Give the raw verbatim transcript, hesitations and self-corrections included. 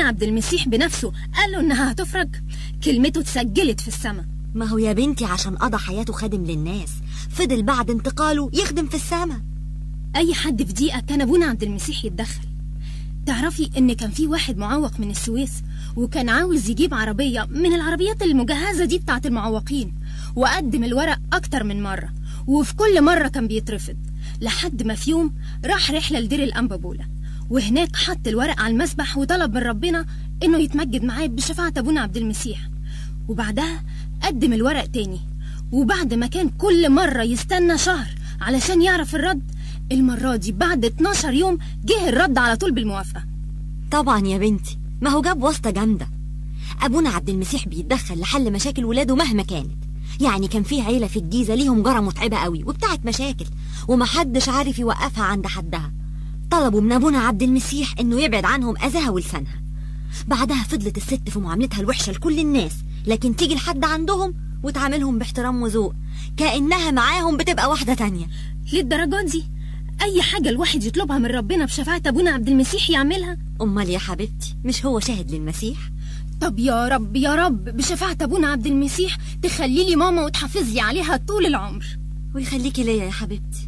عبد المسيح بنفسه قال له إنها هتفرج، كلمته اتسجلت في السماء. ما هو يا بنتي عشان قضى حياته خادم للناس، فضل بعد انتقاله يخدم في السماء. أي حد في دقيقة كان أبونا عبد المسيح يتدخل. تعرفي إن كان في واحد معوق من السويس وكان عاوز يجيب عربية من العربيات المجهزة دي بتاعت المعوقين، وقدم الورق أكتر من مرة، وفي كل مرة كان بيترفض، لحد ما في يوم راح رحلة لدير الأنبابولة، وهناك حط الورق على المسبح وطلب من ربنا إنه يتمجد معاه بشفاعة أبونا عبد المسيح. وبعدها قدم الورق تاني، وبعد ما كان كل مرة يستنى شهر علشان يعرف الرد، المرة دي بعد اتناشر يوم جه الرد على طول بالموافقة. طبعا يا بنتي، ما هو جاب واسطة جامدة. أبونا عبد المسيح بيتدخل لحل مشاكل ولاده مهما كانت. يعني كان في عيلة في الجيزة ليهم جارة متعبة قوي وبتاعت مشاكل، ومحدش عارف يوقفها عند حدها. طلبوا من أبونا عبد المسيح إنه يبعد عنهم أذاها ولسانها. بعدها فضلت الست في معاملتها الوحشة لكل الناس، لكن تيجي لحد عندهم وتعاملهم باحترام وذوق، كأنها معاهم بتبقى واحدة تانية. للدرجات دي؟ أي حاجة الواحد يطلبها من ربنا بشفاعة أبونا عبد المسيح يعملها؟ أمال يا حبيبتي، مش هو شاهد للمسيح؟ طب يا رب يا رب بشفاعة أبونا عبد المسيح تخلي لي ماما وتحافظ لي عليها طول العمر. ويخليكي ليا يا حبيبتي.